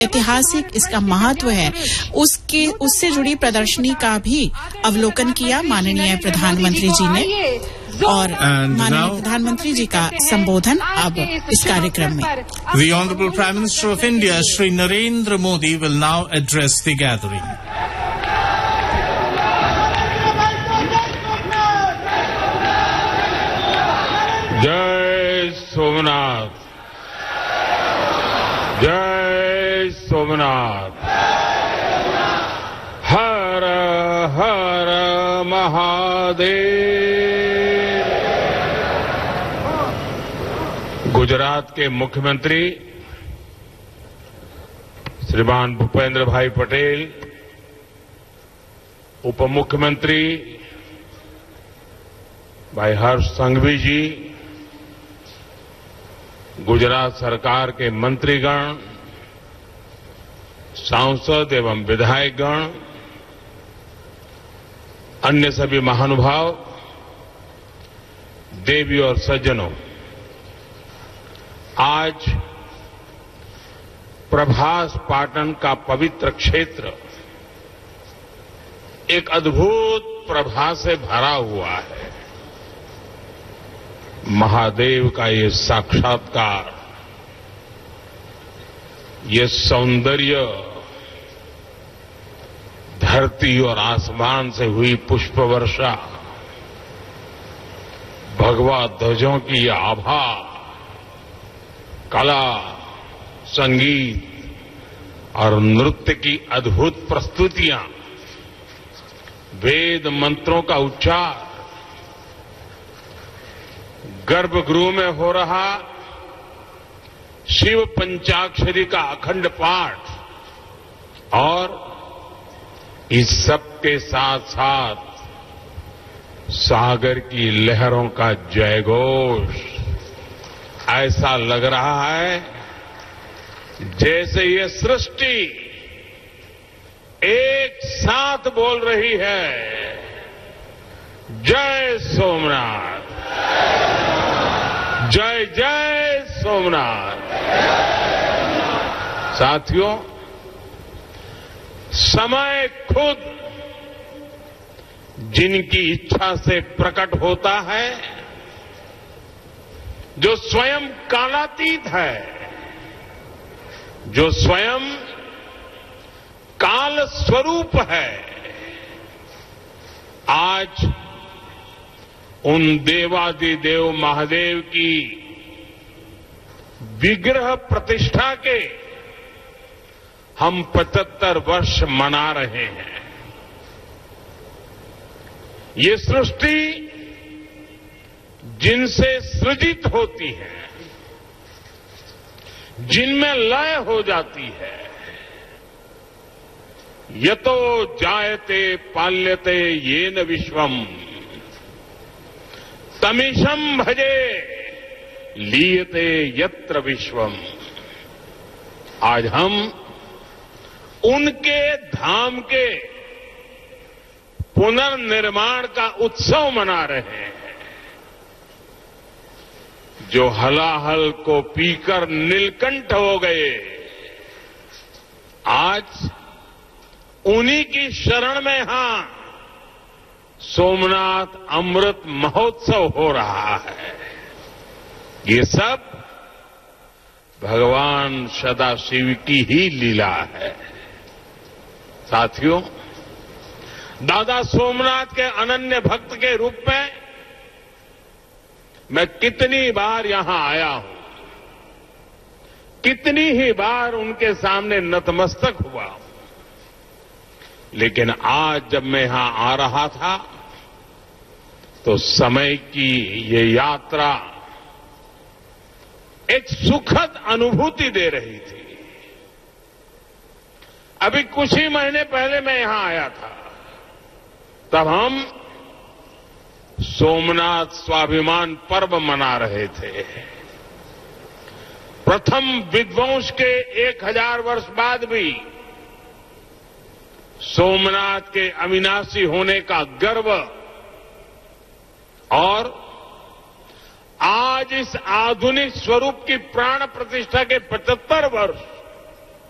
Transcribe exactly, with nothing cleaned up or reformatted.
ऐतिहासिक इसका महत्व है, उसके उससे जुड़ी प्रदर्शनी का भी अवलोकन किया माननीय प्रधानमंत्री जी ने और माननीय प्रधानमंत्री जी का संबोधन अब इस कार्यक्रम में। The Honorable Prime Minister of India, Shri Narendra Modi, will now address the gathering. जय सोमनाथ, जय सोमनाथ, हर हर महादेव। गुजरात के मुख्यमंत्री श्रीमान भूपेंद्र भाई पटेल, उप मुख्यमंत्री भाई हर्ष संघवी जी, गुजरात सरकार के मंत्रीगण, सांसद एवं विधायकगण, अन्य सभी महानुभाव, देवी और सज्जनों, आज प्रभास पाटन का पवित्र क्षेत्र एक अद्भुत प्रभा से भरा हुआ है। महादेव का ये साक्षात्कार, ये सौंदर्य, धरती और आसमान से हुई पुष्प वर्षा, भगवा ध्वजों की ये आभा, कला, संगीत और नृत्य की अद्भुत प्रस्तुतियां, वेद मंत्रों का उच्चार, गर्भगृह में हो रहा शिव पंचाक्षरी का अखंड पाठ और इस सब के साथ साथ सागर की लहरों का जयघोष, ऐसा लग रहा है जैसे ये सृष्टि एक साथ बोल रही है, जय सोमनाथ, जय जय सोमनाथ। साथियों, समय खुद जिनकी इच्छा से प्रकट होता है, जो स्वयं कालातीत है, जो स्वयं काल स्वरूप है, आज उन देवादिदेव महादेव की विग्रह प्रतिष्ठा के हम पचहत्तर वर्ष मना रहे हैं। ये सृष्टि जिनसे सृजित होती है, जिनमें लय हो जाती है, यतो जायते पाल्यते येन विश्वम तमीशम भजे लीयते यत्र विश्वम। आज हम उनके धाम के पुनर्निर्माण का उत्सव मना रहे हैं, जो हलाहल को पीकर नीलकंठ हो गए, आज उन्हीं की शरण में हां सोमनाथ अमृत महोत्सव हो रहा है। ये सब भगवान सदाशिव की ही लीला है। साथियों, दादा सोमनाथ के अनन्य भक्त के रूप में मैं कितनी बार यहां आया हूं, कितनी ही बार उनके सामने नतमस्तक हुआ हूं, लेकिन आज जब मैं यहां आ रहा था तो समय की ये यात्रा एक सुखद अनुभूति दे रही थी। अभी कुछ ही महीने पहले मैं यहां आया था, तब हम सोमनाथ स्वाभिमान पर्व मना रहे थे। प्रथम विध्वंस के एक हजार वर्ष बाद भी सोमनाथ के अविनाशी होने का गर्व और आज इस आधुनिक स्वरूप की प्राण प्रतिष्ठा के पचहत्तर वर्ष